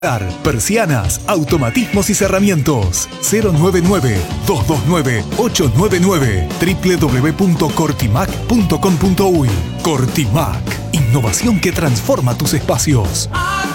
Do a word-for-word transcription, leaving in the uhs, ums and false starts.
Persianas, automatismos y cerramientos. cero nueve nueve, dos dos nueve, ocho nueve nueve. doble u doble u doble u punto cortimac punto com punto uy. Cortimac. Innovación que transforma tus espacios.